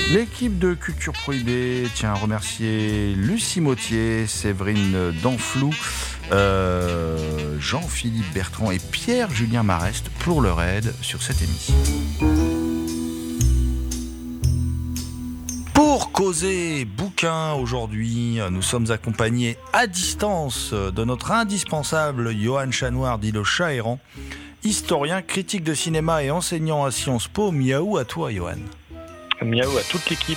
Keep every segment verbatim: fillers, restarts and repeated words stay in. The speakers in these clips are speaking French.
L'équipe de Culture Prohibée tient à remercier Lucie Mottier, Séverine Danflou, euh, Jean-Philippe Bertrand et Pierre-Julien Marest pour leur aide sur cette émission. Pour causer bouquin aujourd'hui, nous sommes accompagnés à distance de notre indispensable Yoann Chanoire, dit le chat errant, historien, critique de cinéma et enseignant à Sciences Po. Miaou à toi, Yoann. Miaou à toute l'équipe.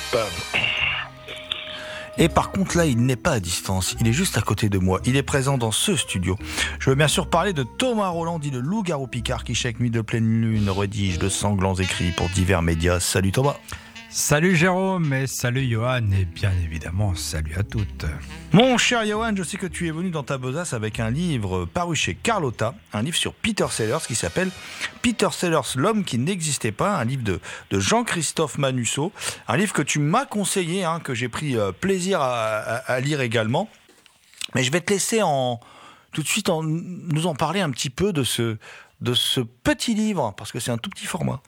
Et par contre là, il n'est pas à distance, il est juste à côté de moi, il est présent dans ce studio. Je veux bien sûr parler de Thomas Roland, dit le loup-garou Picard, qui chaque nuit de pleine lune rédige de sanglants écrits pour divers médias. Salut Thomas. Salut Jérôme et salut Yoann et bien évidemment salut à toutes. Mon cher Yoann, je sais que tu es venu dans ta besace avec un livre paru chez Carlotta, un livre sur Peter Sellers qui s'appelle Peter Sellers, l'homme qui n'existait pas, un livre de, de Jean-Christophe Manusseau, un livre que tu m'as conseillé, hein, que j'ai pris euh, plaisir à, à, à lire également. Mais je vais te laisser en, tout de suite en, nous en parler un petit peu de ce, de ce petit livre, parce que c'est un tout petit format.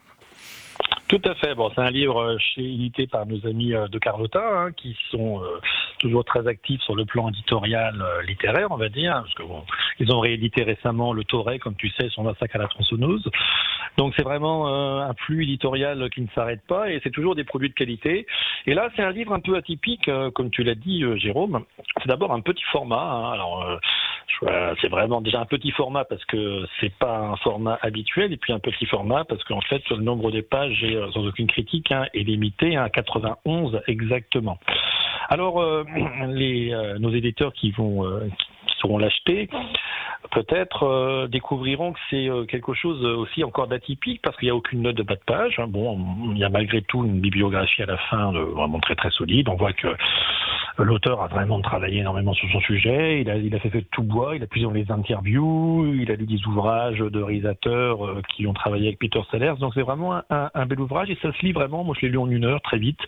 Tout à fait. Bon, c'est un livre chez, édité par nos amis de Carlotta, hein, qui sont euh, toujours très actifs sur le plan éditorial euh, littéraire, on va dire, parce que bon, ils ont réédité récemment Le Tourret, comme tu sais, son massacre à la tronçonneuse. Donc c'est vraiment euh, un flux éditorial qui ne s'arrête pas, et c'est toujours des produits de qualité. Et là, c'est un livre un peu atypique, euh, comme tu l'as dit, euh, Jérôme. C'est d'abord un petit format. Hein. Alors, euh, c'est vraiment déjà un petit format parce que c'est pas un format habituel, et puis un petit format parce qu'en fait, le nombre des pages est sans aucune critique, hein, est limité à quatre-vingt-onze exactement. Alors, euh, les, euh, nos éditeurs qui vont, euh, qui sauront l'acheter, peut-être euh, découvriront que c'est euh, quelque chose aussi encore d'atypique parce qu'il n'y a aucune note de bas de page. Hein. Bon, il y a malgré tout une bibliographie à la fin de, vraiment très très solide. On voit que l'auteur a vraiment travaillé énormément sur son sujet. Il a, il a fait, fait de tout bois. Il a plusieurs les interviews. Il a lu des ouvrages de réalisateurs euh, qui ont travaillé avec Peter Sellers. Donc c'est vraiment un, un, un bel ouvrage et ça se lit vraiment. Moi, je l'ai lu en une heure, très vite.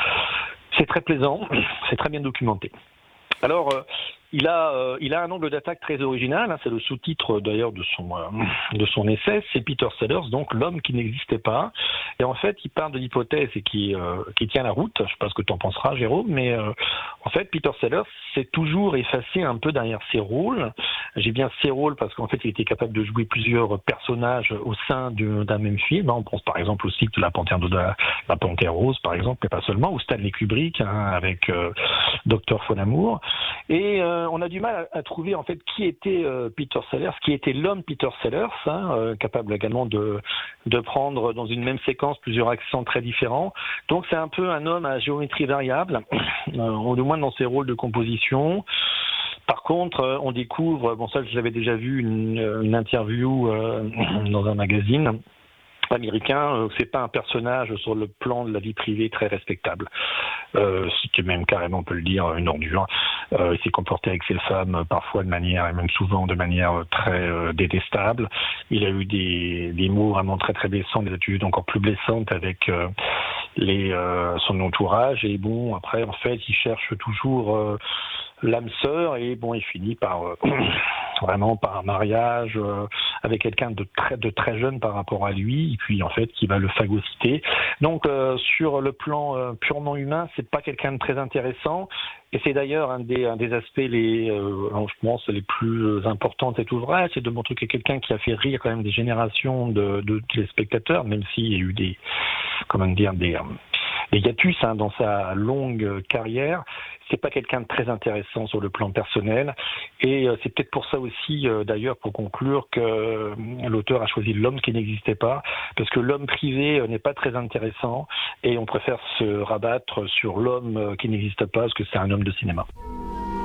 C'est très plaisant. C'est très bien documenté. Alors, euh, il a, euh, il a un angle d'attaque très original, hein, c'est le sous-titre d'ailleurs de son, euh, de son essai, c'est Peter Sellers, donc l'homme qui n'existait pas. Et en fait, il part de l'hypothèse et qui, euh, qui tient la route, je ne sais pas ce que tu en penseras Jérôme, mais euh, en fait, Peter Sellers s'est toujours effacé un peu derrière ses rôles. J'ai bien ses rôles parce qu'en fait, il était capable de jouer plusieurs personnages au sein de, d'un même film. On pense par exemple au cycle de la Panthère, de la, la Panthère Rose, par exemple, mais pas seulement, ou Stanley Kubrick, hein, avec euh, Docteur Fonamour. Et euh, on a du mal à, à trouver en fait qui était euh, Peter Sellers, qui était l'homme Peter Sellers, hein, euh, capable également de, de prendre dans une même séquence plusieurs accents très différents. Donc c'est un peu un homme à géométrie variable, euh, au moins dans ses rôles de composition. Par contre, on découvre, bon ça je l'avais déjà vu, une, une interview euh, dans un magazine américain, euh, c'est pas un personnage sur le plan de la vie privée très respectable. Euh, c'est même carrément, on peut le dire, une ordure. Euh, il s'est comporté avec ses femmes parfois de manière, et même souvent de manière très euh, détestable. Il a eu des, des mots vraiment très très blessants, des attitudes encore plus blessantes avec euh, les, euh, son entourage. Et bon, après, en fait, il cherche toujours euh, l'âme sœur et bon, il finit par euh, vraiment par un mariage euh, avec quelqu'un de très de très jeune par rapport à lui, et puis en fait qui va le phagocyter. Donc euh, sur le plan euh, purement humain, c'est pas quelqu'un de très intéressant, et c'est d'ailleurs un des un des aspects les euh, je pense les plus importants de cet ouvrage, c'est de montrer que quelqu'un qui a fait rire quand même des générations de, de téléspectateurs, même s'il y a eu des comment dire des des hiatus hein, dans sa longue carrière. C'est pas quelqu'un de très intéressant sur le plan personnel, et euh, c'est peut-être pour ça aussi, euh, d'ailleurs, pour conclure, que euh, l'auteur a choisi l'homme qui n'existait pas, parce que l'homme privé euh, n'est pas très intéressant, et on préfère se rabattre sur l'homme euh, qui n'existe pas, parce que c'est un homme de cinéma.